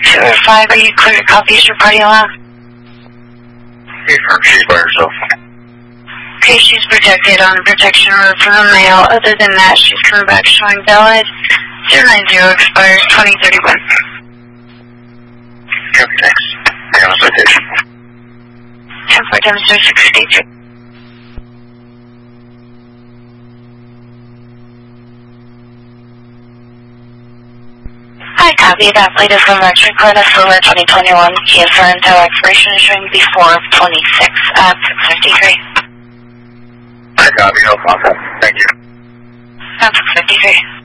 205, are you clear to copy your party alarm? She's by herself. Okay, she's protected on the protection order from the mail. Other than that, she's coming back showing valid. 090 expires 2031. Copy, thanks. Hang on a citation. 10-4 demonstrator 653. Hi, copy that. Latest electric record of Silver 2021 Kia Sorento expiration showing before 26 at 653. I copy, no problem. Thank you. At 653.